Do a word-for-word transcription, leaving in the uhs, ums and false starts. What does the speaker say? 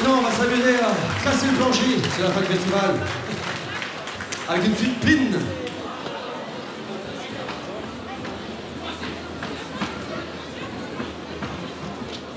maintenant, on va s'amuser à casser le plancher. C'est la fin du festival. Avec une suite pine.